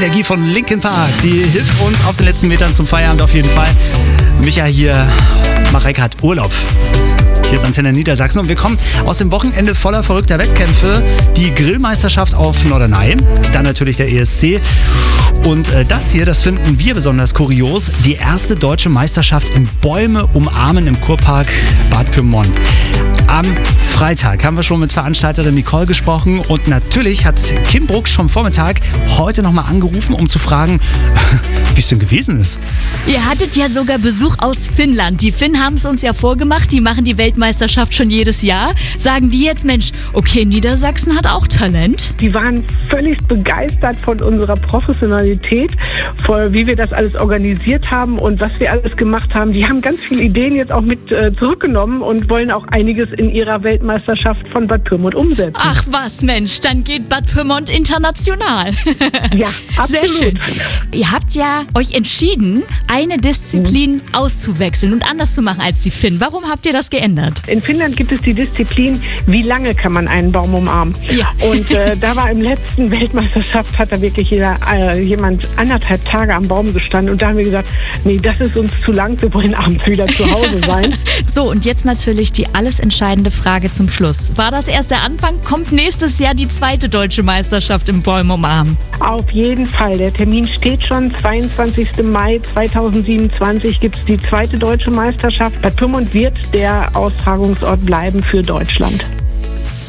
Energie von Linkin Park, die hilft uns auf den letzten Metern zum Feierabend auf jeden Fall. Micha hier, Marek hat Urlaub. Hier ist Antenne Niedersachsen und wir kommen aus dem Wochenende voller verrückter Wettkämpfe. Die Grillmeisterschaft auf Norderney, dann natürlich der ESC. Und das hier, das finden wir besonders kurios, die erste deutsche Meisterschaft im Bäume umarmen im Kurpark Bad Pyrmont. Am Freitag haben wir schon mit Veranstalterin Nicole gesprochen und natürlich hat Kim Bruck schon Vormittag heute nochmal angerufen, um zu fragen, wie es denn gewesen ist. Ihr hattet ja sogar Besuch aus Finnland. Die Finnen haben es uns ja vorgemacht, die machen die Weltmeisterschaft schon jedes Jahr. Sagen die jetzt, Mensch, okay, Niedersachsen hat auch Talent? Die waren völlig begeistert von unserer Professionalität, wie wir das alles organisiert haben und was wir alles gemacht haben. Die haben ganz viele Ideen jetzt auch mit zurückgenommen und wollen auch einiges in ihrer Weltmeisterschaft von Bad Pyrmont umsetzen. Ach was, Mensch, dann geht Bad Pyrmont international. Ja, absolut. Sehr schön. Ihr habt ja euch entschieden, eine Disziplin auszuwechseln und anders zu machen als die Finnen. Warum habt ihr das geändert? In Finnland gibt es die Disziplin, wie lange kann man einen Baum umarmen? Ja. Und da war im letzten Weltmeisterschaft, hat da wirklich jemand 1,5 Tage am Baum gestanden und da haben wir gesagt, nee, das ist uns zu lang, wir wollen abends wieder zu Hause sein. So, und jetzt natürlich die alles entscheidende Frage zum Schluss. War das erst der Anfang? Kommt nächstes Jahr die zweite deutsche Meisterschaft im Bäume umarmen? Auf jeden Fall. Der Termin steht schon. 22. Mai 2027 gibt es die zweite deutsche Meisterschaft. Bad Pyrmont wird der Austragungsort bleiben für Deutschland.